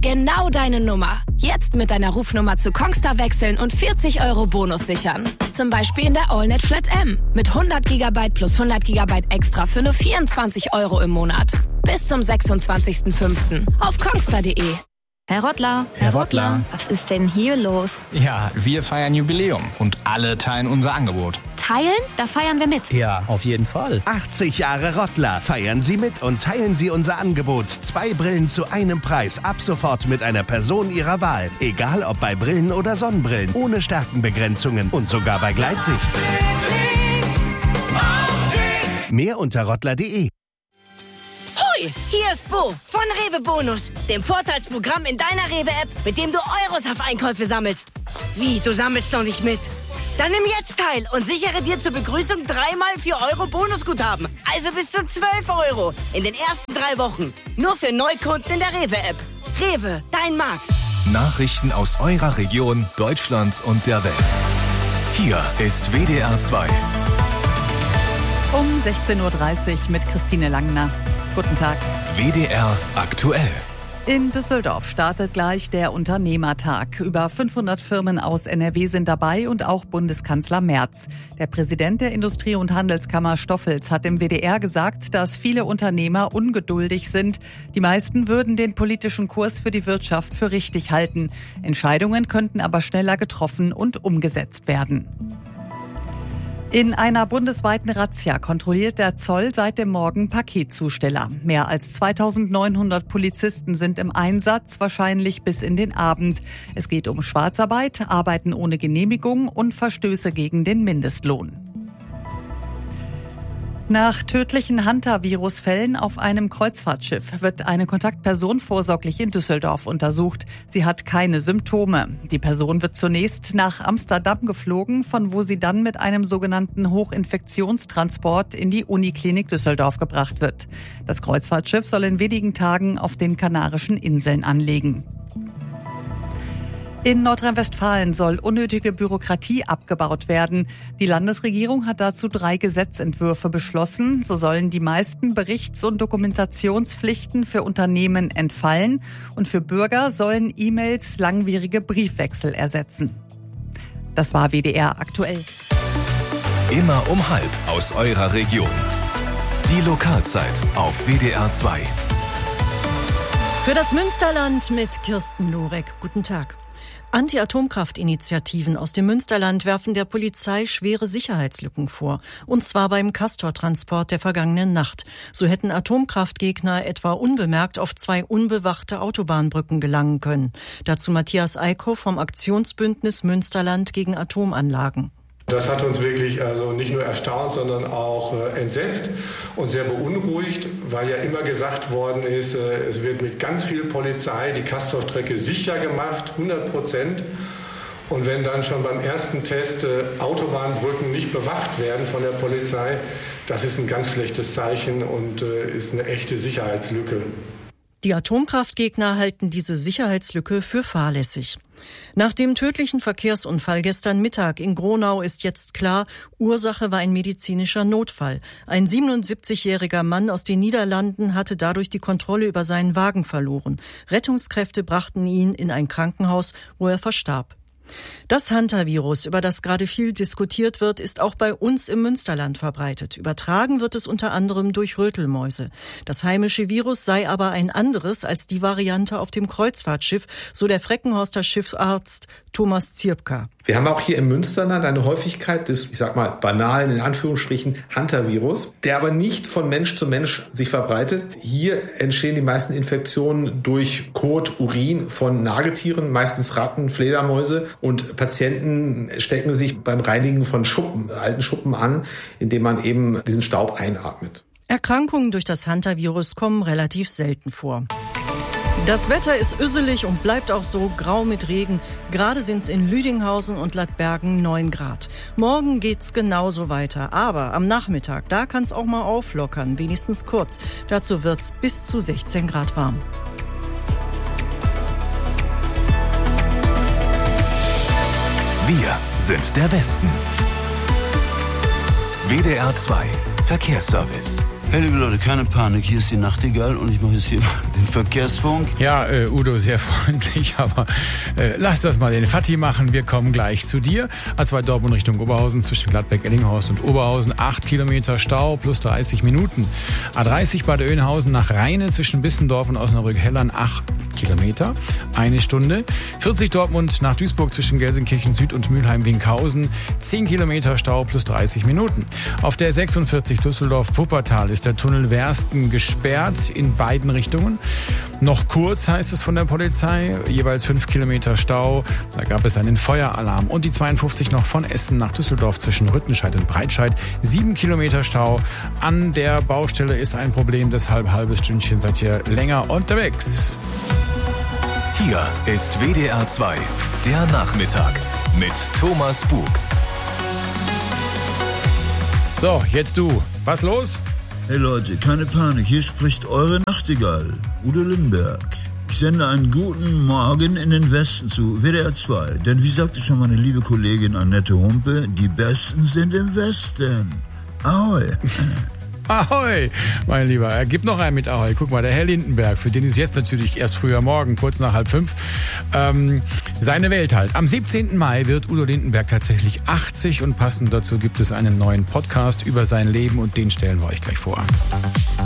Genau deine Nummer. Jetzt mit deiner Rufnummer zu Kongstar wechseln und 40 € Bonus sichern. Zum Beispiel in der AllNet Flat M. Mit 100 GB plus 100 GB extra für nur 24 € im Monat. Bis zum 26.05. auf kongstar.de. Herr Rottler. Herr Rottler. Was ist denn hier los? Ja, wir feiern Jubiläum und alle teilen unser Angebot. Teilen? Da feiern wir mit. Ja, auf jeden Fall. 80 Jahre Rottler. Feiern Sie mit und teilen Sie unser Angebot. 2 Brillen zu einem Preis. Ab sofort mit einer Person Ihrer Wahl. Egal ob bei Brillen oder Sonnenbrillen. Ohne Stärkenbegrenzungen und sogar bei Gleitsicht. Mehr unter rottler.de. Hoi, hier ist Bo von Rewe Bonus, dem Vorteilsprogramm in deiner Rewe-App, mit dem du Euros auf Einkäufe sammelst. Wie, du sammelst noch nicht mit? Dann nimm jetzt teil und sichere dir zur Begrüßung 3x 4 € Bonusguthaben. Also bis zu 12 € in den ersten 3 Wochen. Nur für Neukunden in der Rewe-App. Rewe, dein Markt. Nachrichten aus eurer Region, Deutschland und der Welt. Hier ist WDR 2. Um 16.30 Uhr mit Christine Langner. Guten Tag. WDR aktuell. In Düsseldorf startet gleich der Unternehmertag. Über 500 Firmen aus NRW sind dabei und auch Bundeskanzler Merz. Der Präsident der Industrie- und Handelskammer Stoffels hat im WDR gesagt, dass viele Unternehmer ungeduldig sind. Die meisten würden den politischen Kurs für die Wirtschaft für richtig halten. Entscheidungen könnten aber schneller getroffen und umgesetzt werden. In einer bundesweiten Razzia kontrolliert der Zoll seit dem Morgen Paketzusteller. Mehr als 2900 Polizisten sind im Einsatz, wahrscheinlich bis in den Abend. Es geht um Schwarzarbeit, Arbeiten ohne Genehmigung und Verstöße gegen den Mindestlohn. Nach tödlichen Hantavirus-Fällen auf einem Kreuzfahrtschiff wird eine Kontaktperson vorsorglich in Düsseldorf untersucht. Sie hat keine Symptome. Die Person wird zunächst nach Amsterdam geflogen, von wo sie dann mit einem sogenannten Hochinfektionstransport in die Uniklinik Düsseldorf gebracht wird. Das Kreuzfahrtschiff soll in wenigen Tagen auf den Kanarischen Inseln anlegen. In Nordrhein-Westfalen soll unnötige Bürokratie abgebaut werden. Die Landesregierung hat dazu 3 Gesetzentwürfe beschlossen. So sollen die meisten Berichts- und Dokumentationspflichten für Unternehmen entfallen und für Bürger sollen E-Mails langwierige Briefwechsel ersetzen. Das war WDR aktuell. Immer um 12:30 aus eurer Region. Die Lokalzeit auf WDR 2. Für das Münsterland mit Kirsten Lorek. Guten Tag. Anti-Atomkraft-Initiativen aus dem Münsterland werfen der Polizei schwere Sicherheitslücken vor. Und zwar beim Castor-Transport der vergangenen Nacht. So hätten Atomkraftgegner etwa unbemerkt auf 2 unbewachte Autobahnbrücken gelangen können. Dazu Matthias Eickhoff vom Aktionsbündnis Münsterland gegen Atomanlagen. Das hat uns wirklich nicht nur erstaunt, sondern auch entsetzt und sehr beunruhigt, weil ja immer gesagt worden ist, es wird mit ganz viel Polizei die Castor-Strecke sicher gemacht, 100%. Und wenn dann schon beim ersten Test Autobahnbrücken nicht bewacht werden von der Polizei, das ist ein ganz schlechtes Zeichen und ist eine echte Sicherheitslücke. Die Atomkraftgegner halten diese Sicherheitslücke für fahrlässig. Nach dem tödlichen Verkehrsunfall gestern Mittag in Gronau ist jetzt klar, Ursache war ein medizinischer Notfall. Ein 77-jähriger Mann aus den Niederlanden hatte dadurch die Kontrolle über seinen Wagen verloren. Rettungskräfte brachten ihn in ein Krankenhaus, wo er verstarb. Das Hantavirus, über das gerade viel diskutiert wird, ist auch bei uns im Münsterland verbreitet. Übertragen wird es unter anderem durch Rötelmäuse. Das heimische Virus sei aber ein anderes als die Variante auf dem Kreuzfahrtschiff, so der Freckenhorster Schiffsarzt Thomas Zirpka. Wir haben auch hier im Münsterland eine Häufigkeit des, banalen, in Anführungsstrichen, Hantavirus, der aber nicht von Mensch zu Mensch sich verbreitet. Hier entstehen die meisten Infektionen durch Kot, Urin von Nagetieren, meistens Ratten, Fledermäuse. Und Patienten stecken sich beim Reinigen von alten Schuppen an, indem man eben diesen Staub einatmet. Erkrankungen durch das Hantavirus kommen relativ selten vor. Das Wetter ist üsselig und bleibt auch so, grau mit Regen. Gerade sind es in Lüdinghausen und Lattbergen 9 Grad. Morgen geht's genauso weiter, aber am Nachmittag, da kann es auch mal auflockern, wenigstens kurz. Dazu wird's bis zu 16 Grad warm. Wir sind der Westen. WDR 2 Verkehrsservice. Hey liebe Leute, keine Panik, hier ist die Nachtigall und ich mache jetzt hier Verkehrsfunk? Ja, Udo, sehr freundlich, aber lass das mal den Fatih machen. Wir kommen gleich zu dir. A2 Dortmund Richtung Oberhausen zwischen Gladbeck, Ellinghorst und Oberhausen. 8 Kilometer Stau plus 30 Minuten. A30 Bad Oeynhausen nach Rheine zwischen Bissendorf und Osnabrück-Hellern. 8 Kilometer, 1 Stunde. 40 Dortmund nach Duisburg zwischen Gelsenkirchen Süd und Mülheim-Winkhausen. 10 Kilometer Stau plus 30 Minuten. Auf der 46 Düsseldorf-Wuppertal ist der Tunnel Wersten gesperrt in beiden Richtungen. Noch kurz heißt es von der Polizei, jeweils 5 Kilometer Stau. Da gab es einen Feueralarm. Und die 52 noch von Essen nach Düsseldorf zwischen Rüttenscheid und Breitscheid. 7 Kilometer Stau. An der Baustelle ist ein Problem, deshalb halbes Stündchen seid ihr länger unterwegs. Hier ist WDR 2, der Nachmittag mit Thomas Bug. So, jetzt du. Was los? Hey Leute, keine Panik, hier spricht eure Nachtigall, Udo Lindenberg. Ich sende einen guten Morgen in den Westen zu WDR 2, denn wie sagte schon meine liebe Kollegin Annette Humpe, die Besten sind im Westen. Ahoi! Ahoi, mein Lieber. Gib noch einen mit Ahoi. Guck mal, der Herr Lindenberg, für den ist jetzt natürlich erst früher Morgen, kurz nach 4:30, seine Welt halt. Am 17. Mai wird Udo Lindenberg tatsächlich 80 und passend dazu gibt es einen neuen Podcast über sein Leben und den stellen wir euch gleich vor.